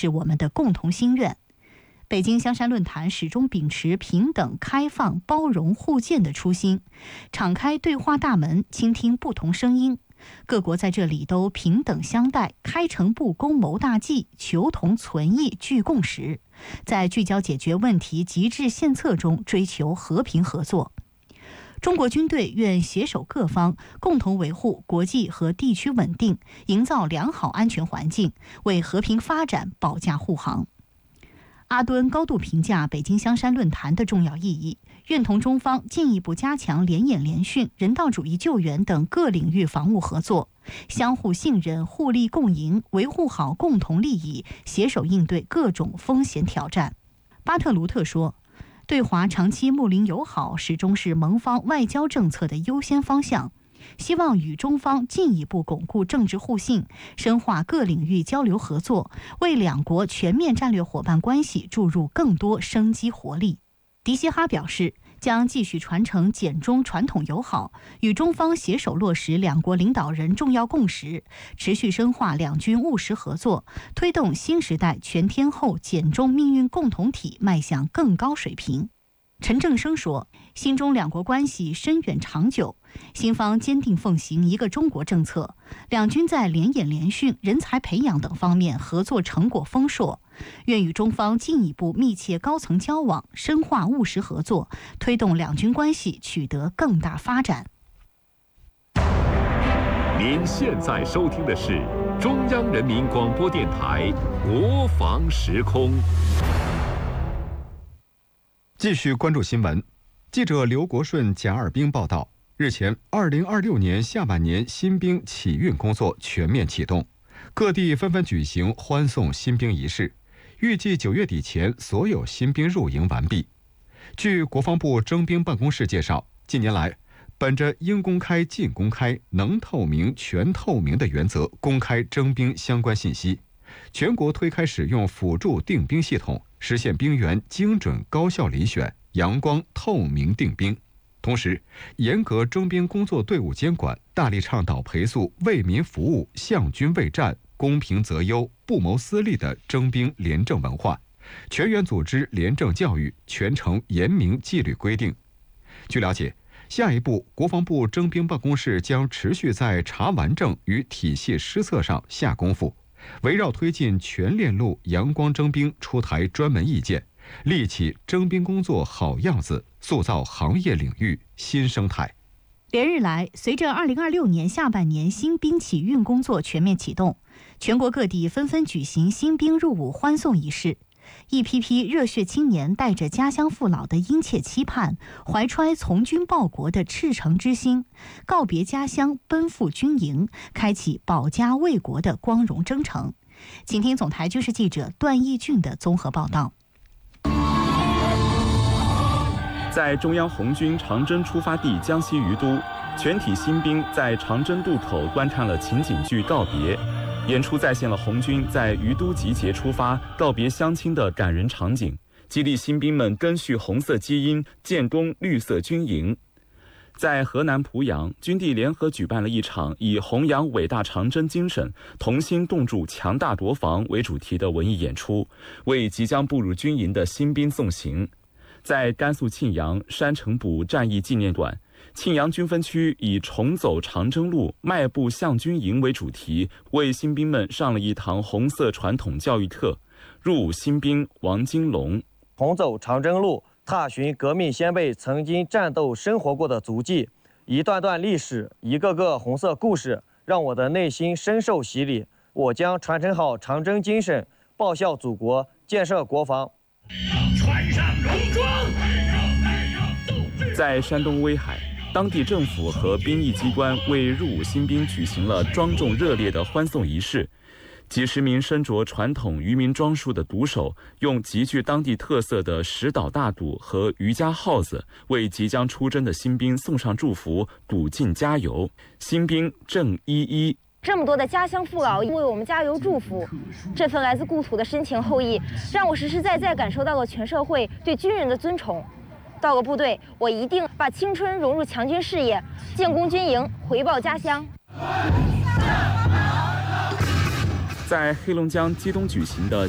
是我们的共同心愿。北京香山论坛始终秉持平等、开放、包容、互鉴的初心，敞开对话大门，倾听不同声音。各国在这里都平等相待，开诚布公谋大计，求同存异聚共识，在聚焦解决问题、极致献策中追求和平合作。中国军队愿携手各方，共同维护国际和地区稳定，营造良好安全环境，为和平发展保驾护航。阿敦高度评价北京香山论坛的重要意义，愿同中方进一步加强联演联训、人道主义救援等各领域防务合作，相互信任、互利共赢，维护好共同利益，携手应对各种风险挑战。巴特卢特说，对华长期睦邻友好始终是盟方外交政策的优先方向，希望与中方进一步巩固政治互信，深化各领域交流合作，为两国全面战略伙伴关系注入更多生机活力。迪希哈表示，将继续传承简中传统友好，与中方携手落实两国领导人重要共识，持续深化两军务实合作，推动新时代全天候简中命运共同体迈向更高水平。陈正声说，新中两国关系深远长久，新方坚定奉行一个中国政策，两军在联演联训、人才培养等方面合作成果丰硕，愿与中方进一步密切高层交往，深化务实合作，推动两军关系取得更大发展。 您现在收听的是中央人民广播电台国防时空。 继续关注新闻，记者刘国顺、贾尔兵报道，日前，2026年下半年新兵启运工作全面启动，各地纷纷举行欢送新兵仪式，预计9月底前所有新兵入营完毕。据国防部征兵办公室介绍，近年来，本着应公开尽公开、能透明全透明的原则，公开征兵相关信息，全国推开使用辅助定兵系统，实现兵员精准高效遴选、阳光透明定兵。同时，严格征兵工作队伍监管，大力倡导培塑为民服务、向军为战、公平择优、不谋私利的征兵廉政文化，全员组织廉政教育，全程严明纪律规定。据了解，下一步，国防部征兵办公室将持续在查完证与体系施策上下功夫，围绕推进全链路阳光征兵出台专门意见，立起征兵工作好样子，塑造行业领域新生态。 连日来，随着2026年下半年新兵启运工作全面启动，全国各地纷纷举行新兵入伍欢送仪式。一批批热血青年带着家乡父老的殷切期盼，怀揣从军报国的赤诚之心，告别家乡，奔赴军营，开启保家卫国的光荣征程。请听总台军事记者段义俊的综合报道。 在中央红军长征出发地江西于都，全体新兵在长征渡口观看了情景剧告别。演出再现了红军在于都集结出发、告别乡亲的感人场景，激励新兵们根续红色基因，建功绿色军营。在河南濮阳，军地联合举办了一场以弘扬伟大长征精神、同心共筑强大国防为主题的文艺演出，为即将步入军营的新兵送行。在甘肃庆阳山城堡战役纪念馆，庆阳军分区以重走长征路，迈步向军营为主题，为新兵们上了一堂红色传统教育课。入伍新兵王金龙： 重走长征路，踏寻革命先辈曾经战斗生活过的足迹，一段段历史，一个个红色故事，让我的内心深受洗礼。我将传承好长征精神，报效祖国，建设国防。 穿上戎装。 在山东威海，当地政府和兵役机关为入伍新兵举行了庄重热烈的欢送仪式。几十名身着传统渔民装束的赌手，用极具当地特色的石岛大赌和渔家号子，为即将出征的新兵送上祝福，赌劲加油。新兵郑依依： 这么多的家乡父老为我们加油祝福，这份来自故土的深情厚谊，让我实实在在感受到了全社会对军人的尊崇。到了部队，我一定把青春融入强军事业，建功军营，回报家乡。 在黑龙江鸡东举行的